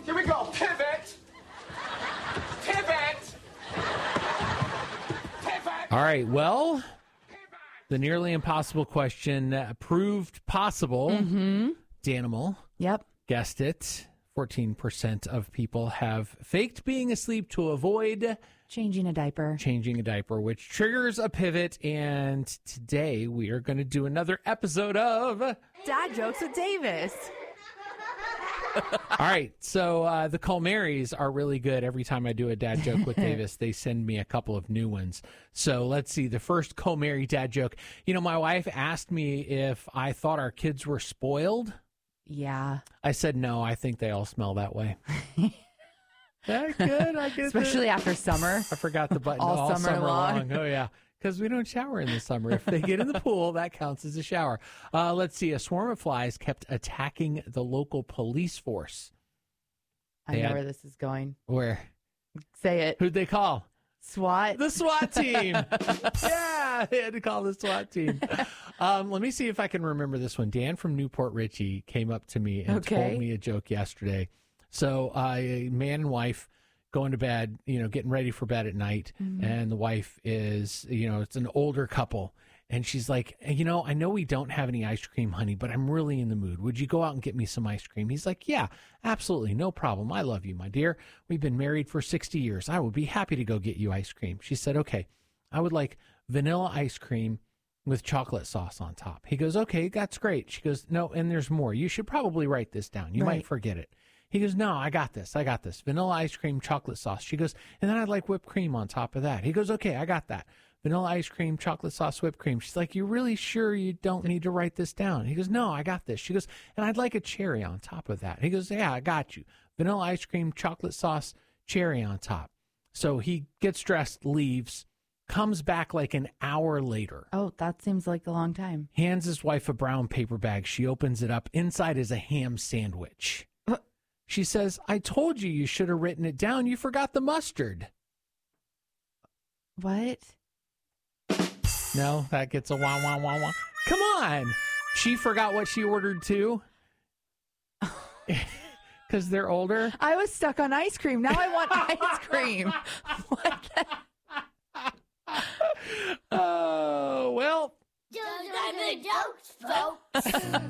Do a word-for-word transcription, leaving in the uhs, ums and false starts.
Here we go. Pivot. Pivot. Pivot. All right, well, the nearly impossible question uh, proved possible. Mm-hmm. Danimal. Yep. Guessed it. fourteen percent of people have faked being asleep to avoid Changing a diaper. changing a diaper, which triggers a pivot. And today we are going to do another episode of Dad Jokes with Davis. All right, so uh, the Colmarys are really good. Every time I do a dad joke with Davis, they send me a couple of new ones. So let's see. The first Colmary dad joke. You know, my wife asked me if I thought our kids were spoiled. Yeah. I said no. I think they all smell that way. That good. I get Especially it. after summer. I forgot the button. All all summer summer long. long. Oh yeah. Because we don't shower in the summer. If they get in the pool, that counts as a shower. Uh, let's see. A swarm of flies kept attacking the local police force. I They know had- where this is going. Where? Say it. Who'd they call? SWAT. The SWAT team. Yeah, they had to call the SWAT team. Um, let me see if I can remember this one. Dan from Newport Richey came up to me and Okay. told me a joke yesterday. So, uh, a man and wife going to bed, you know, getting ready for bed at night, Mm-hmm. and the wife is, you know, it's an older couple, and she's like, you know, I know we don't have any ice cream, honey, but I'm really in the mood. Would you go out and get me some ice cream? He's like, yeah, absolutely, no problem. I love you, my dear. We've been married for sixty years. I would be happy to go get you ice cream. She said, okay, I would like vanilla ice cream with chocolate sauce on top. He goes, okay, that's great. She goes, no, and there's more. You should probably write this down. You Right. might forget it. He goes, no, I got this. I got this. Vanilla ice cream, chocolate sauce. She goes, and then I'd like whipped cream on top of that. He goes, okay, I got that. Vanilla ice cream, chocolate sauce, whipped cream. She's like, you really sure you don't need to write this down? He goes, no, I got this. She goes, and I'd like a cherry on top of that. He goes, yeah, I got you. Vanilla ice cream, chocolate sauce, cherry on top. So he gets dressed, leaves, comes back like an hour later. Oh, that seems like a long time. Hands his wife a brown paper bag. She opens it up. Inside is a ham sandwich. She says, I told you you should have written it down. You forgot the mustard. What? No, that gets a wah, wah, wah, wah. Come on. She forgot what she ordered too. Because they're older. I was stuck on ice cream. Now I want ice cream. What the- Oh, well. Those are the jokes, folks.